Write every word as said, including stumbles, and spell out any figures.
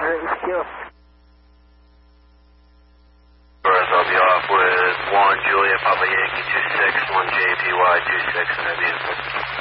Alright, let's go. First, I'll be off with one Julia Papa Yankee two six, one J P Y two six, and that'd be